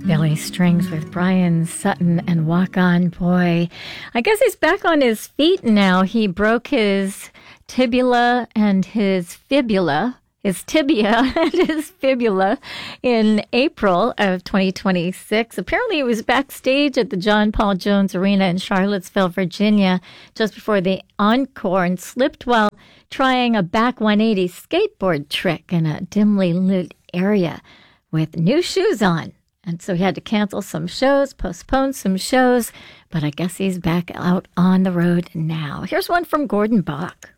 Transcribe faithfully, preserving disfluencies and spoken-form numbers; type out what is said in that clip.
Billy Strings with Brian Sutton and Walk On. Boy, I guess he's back on his feet now. He broke his tibula and his fibula, his tibia and his fibula in April of twenty twenty-six. Apparently he was backstage at the John Paul Jones Arena in Charlottesville, Virginia, just before the encore and slipped while trying a back one eighty skateboard trick in a dimly lit area with new shoes on. And so he had to cancel some shows, postpone some shows, but I guess he's back out on the road now. Here's one from Gordon Bach.